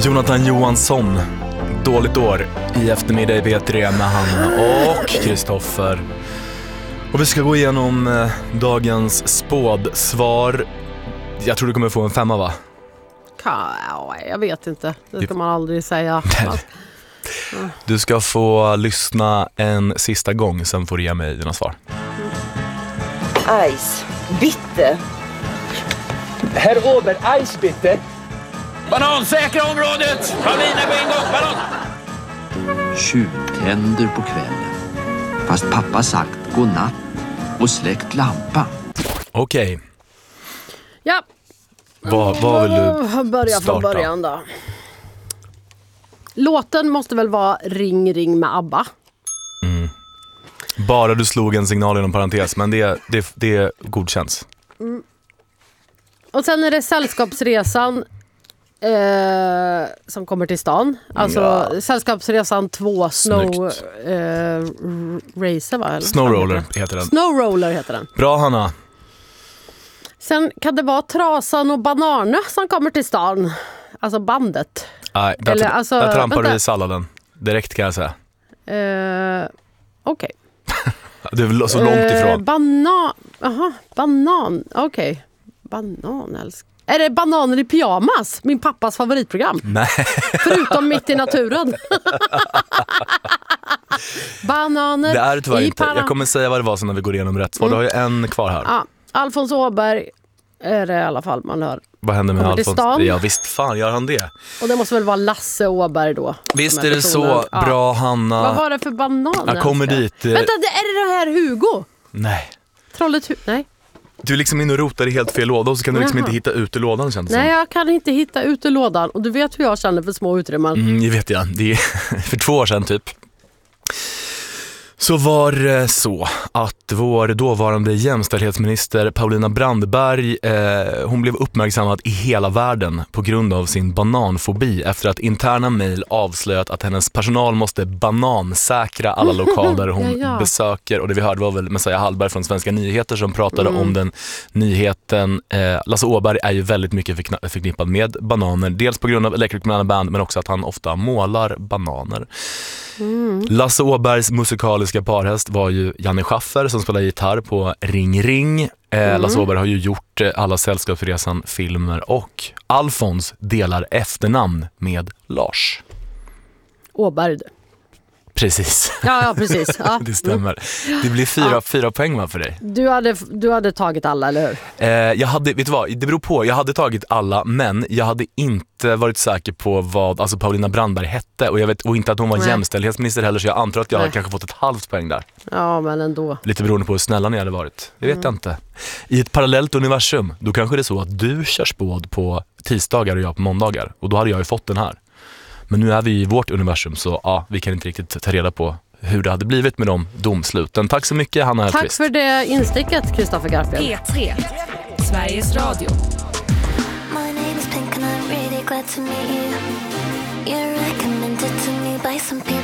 Jonathan Johansson, Dåligt år i eftermiddag i P3 med Hanna och Kristoffer. Och vi ska gå igenom dagens spådsvar. Jag tror du kommer få en 5, va? Jag vet inte, det ska man aldrig säga. Du ska få lyssna en sista gång, sen får du ge mig dina svar. Eis, bitte. Herr Ober, Eis bitte. Banan, säkra området! Paulina på en gång, banan! Tjuvtänder på kvällen. Fast pappa sagt godnatt och släckt lampan. Okej. Ja. Vad vill du börja starta? från början då. Låten måste väl vara Ring ring med ABBA. Bara du slog en signal inom parentes, men det godkänns. Och sen är det Sällskapsresan som kommer till stan. Alltså Sällskapsresan 2 Snow Racer, va? Eller? Snowroller heter den. Snowroller heter den. Bra, Hanna. Sen kan det vara Trasan och Banarne som kommer till stan. Alltså bandet. Nej, där trampar du i salladen. Direkt kan jag säga. Okej. Det är väl så långt ifrån. Banan. Okej. Banan, älskar. Är det Bananer i pyjamas? Min pappas favoritprogram. Nej. Förutom Mitt i naturen. Bananer Det är det tyvärr i inte. Jag kommer säga vad det var sen när vi går igenom rätt svar. Du har ju en kvar här. Ja, Alfons Åberg är det i alla fall man hör. Vad händer med Kommer till Alfons? stan. Ja, visst fan gör han det. Och det måste väl vara Lasse Åberg då. Visst är det så. Bra, Hanna. Vad var det för banan? Jag kommer dit. Vänta, är det här Hugo? Nej. Trollet Nej. Du är liksom inne och rotar i helt fel låda och så kan du liksom inte hitta ut ur lådan, känns det Nej, som. jag kan inte hitta ut ur lådan. Och du vet hur jag känner för små utrymmen. Det vet jag. Det är för 2 år sedan typ. Så var det så att vår dåvarande jämställdhetsminister Paulina Brandberg, hon blev uppmärksammad i hela världen på grund av sin bananfobi efter att interna mejl avslöjat att hennes personal måste banansäkra alla lokaler hon besöker. Och det vi hörde var väl Messiah Hallberg från Svenska Nyheter som pratade om den nyheten. Lasse Åberg är ju väldigt mycket förknippad med bananer, dels på grund av Electric Banana Band men också att han ofta målar bananer. Lasse Åbergs musikaliska parhäst var ju Janne Schaffer som spelar gitarr på Ring Ring. Lasse Åberg har ju gjort alla Sällskapsresan-filmer och Alfons delar efternamn med Lars. Åberg. Precis. Ja, precis. Ja. Det stämmer. Det blir 4 poäng för dig. Du hade tagit alla, eller hur? Jag hade, vet du vad, det beror på. Jag hade tagit alla, men jag hade inte varit säker på vad alltså Paulina Brandberg hette. Och jag vet och inte att hon var jämställdhetsminister heller, så jag antar att jag hade kanske fått ett halvt poäng där. Ja, men ändå. Lite beroende på hur snälla ni hade varit. Det vet jag inte. I ett parallellt universum, då kanske det är så att du kör spåd på tisdagar och jag på måndagar. Och då hade jag ju fått den här. Men nu är vi i vårt universum, så vi kan inte riktigt ta reda på hur det hade blivit med de domsluten. Tack så mycket, Hanna Hellquist. Tack för det insticket, Kristoffer Garfield. P3, Sveriges Radio. My name is Pink and I'm really glad to meet you. You're recommended to me by some people.